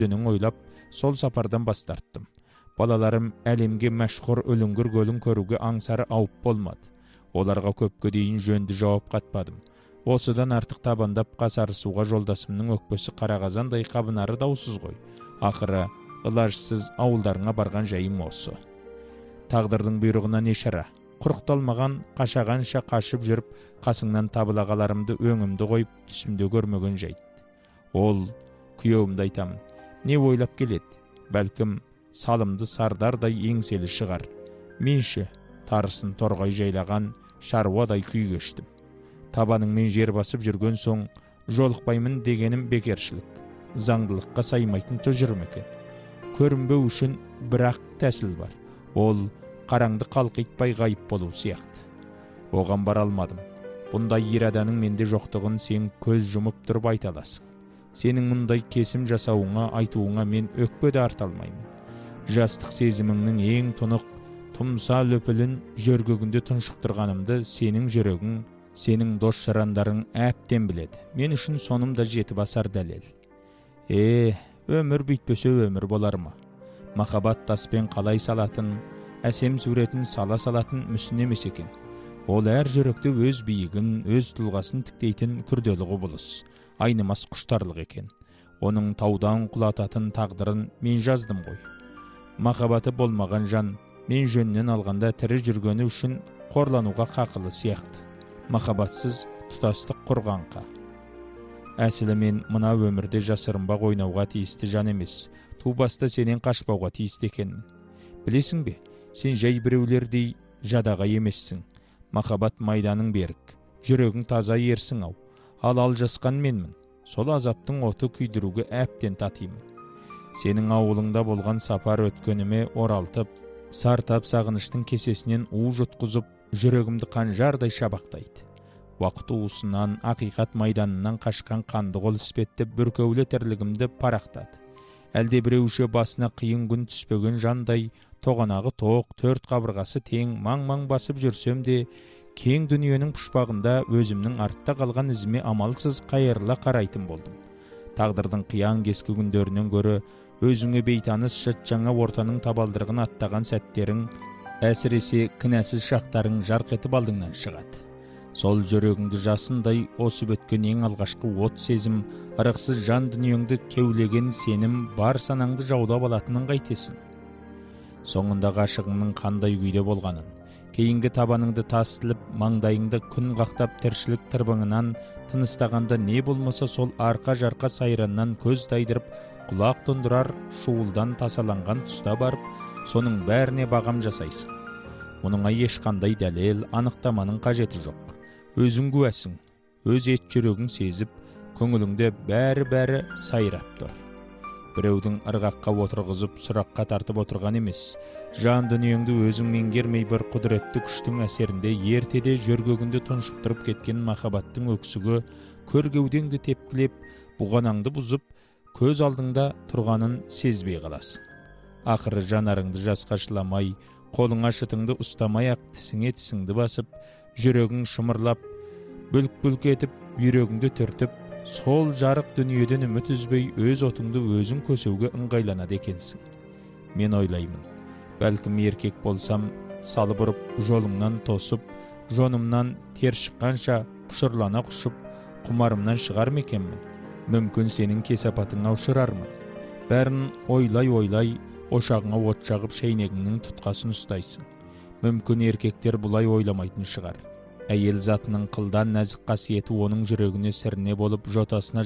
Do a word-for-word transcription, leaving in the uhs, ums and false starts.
Дөнің ойлап, сол сапардан бас тарттым. Балаларым әлемге мәшһүр өлүңгүр көлүн көрүүгө аңсары ауып болмады. Оларға көпкө дейін жөнді жауап қатпадым. Осыдан артық табандап қасарысуға жолдасымның өкпесі қарағазандай қабынары даусыз ғой. Ақыры, ылажсыз ауылдарыңа барған жайым осы. Тағдырдың бұйрығына не шара? Құрықталмаған, қашағанша қашып жүріп, қасыңнан табылағаларымды өңімді қойып, түсімде көрмеген жайт. Ол, күйеуімді айтамын, не ойлап келеді? Бәлкім, салымды сардардай еңселі шығар. Менші, тарысын торғай жайлаған шаруадай күй кештім. Табаныңмен жер басып жүрген соң, жолықпаймын дегенім бекершілік. Заңдылыққа саймайтын тұжырым екен. Көрінбеу үшін бір-ақ тәсіл бар. Ол, қараңды қалқитпай ғайып болу сияқты. Оған бара алмадым. Бұндай ираданың менде жоқтығын сен көз жұмып тұрып айта аласың. Сенің мұндай кесім жасауыңа, айтуыңа мен өкпе де арта алмаймын. Жастық сезіміңнің ең тұнық, тұмса löпілін жөргөгінде тұншықтырғанымды сенің жүрегің, сенің дос жарандарың әптен біледі. Мен үшін соным да жеті басар дәлел. Е, өмір бүйтпесе өмір болар ма? Махаббат таспен қалай салатын, әсем суретін сала салатын мүсін емес екен. Ол әр жүректе өз биігін, өз тұлғасын тіктейтін күрделі құбылыс, айнымас құштарлық екен. Оның таудан құлататын тағдырын мен жаздым ғой. Махаббаты болмаған жан, мен жөнінен алғанда тірі жүргені үшін қорлануға қақылы сияқты. Махаббатсыз тұтастық құрғанға. Әсілі мен мына өмірде жасырынбақ ойнауға тиісті жан емес, тубаста сенен қашпауға тиісті екенмін. Білесің бе, сен жай біреулердей жадаға емессің. Махаббат майданың берік, жүрегің таза ерсің ау. Ал алжасқан менмін. Сол азаптың оты күйдіруге әптен татимын. Сенің ауылыңда болған сапар өткеніме оралтып, сартап сағыныштың кесесінен у жұтқызып, жүрегімді қанжардай шабақтайды. Уақыт уысынан, ақиқат майданынан қашқан қанды қол іспеттеп бүркеулі тірлігімді парақтады. Әлде біреуші басына қиын күн түспеген жандай, тоғанағы тоқ, төрт қабырғасы тең, маң-маң басып жүрсем де, кең дүниенің пұшпағында өзімнің артта қалған ізіме амалсыз қайырыла қарайтын болдым. Тағдырдың қиян кескі күндерінен көрі, өзіңе бейтаныс жат жаңа ортаның табалдырығын аттаған сәттерің, әсіресе кінәсіз шақтарың жарқ етіп алдыңнан шығады. Сол жүрегіңді жасындай осып өткен ең алғашқы от сезім, ырықсыз жан дүниеңді кеулеген сенім бар санаңды жаулап алатынын қайтесің. Соңында ғашығыңның қандай күйде болғанын, кейінгі табаныңды тас тіліп, маңдайыңды күн қақтап тіршілік тырбыңынан тыныстағанда не болмаса сол арқа-жарқа сайраннан көз тайдырып, құлақ тұндырар шуылдан тасаланған тұста барып, соның бәріне бағам жасайсың. Мұныңа ешқандай дәлел, анықтаманың қажеті жоқ. Өзің куәсің, өз ет жүрегің сезіп, көңіліңде бәрі-бәрі сайрап тұр. Біреудің ырғаққа отырғызып, сұраққа тартып отырған емес, жан дүниеңді өзің меңгермей бір құдіретті күштің әсерінде ертеде жөргөгінде тұншықтырып кеткен махаббаттың өксігі көргеудеңді тепкілеп, бұғанаңды бұзып, көз алдыңда тұрғанын сезбей қаласың. Ақыры жанарыңды жасқа шыламай, қолыңа шытыңды ұстамай ақ тісіңе тісіңді басып, жүрегің шымырлап, бүлк-бүлк етіп, бүйрегіңді түртіп, сол жарық дүниеден үміт үзбей өз отыңды өзің көсеуге ыңғайланады екенсің. Мен ойлаймын, бәлкім еркек болсам, салып ұрып, жолыңнан тосып, жонымнан тер шыққанша құшырлана құшып, құмарымнан шығар мекенмін. Мүмкін сенің кесапатыңа ұшырармын. Бәрін ойлай-ойлай, ошағыңа от жағып шәйнегіңнің тұтқасын ұстайсың. Мүмкін еркектер бұлай ойламайтын шығар. Әйел затының қылдан нәзік қасиеті оның жүрегіне сірне болып, жотасына